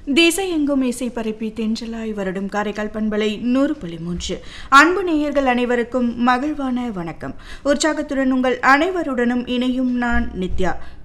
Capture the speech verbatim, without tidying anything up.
திசையெங்கும் இசை பரப்பி தென்றலாய் வருடும் காரைக்கால் பண்பலை நூறு புள்ளி மூன்று. அன்பு நேயர்கள் அனைவருக்கும் மகிழ்வான வணக்கம். உற்சாகத்துடன் உங்கள் அனைவருடனும் இணையும் நான் நித்யா.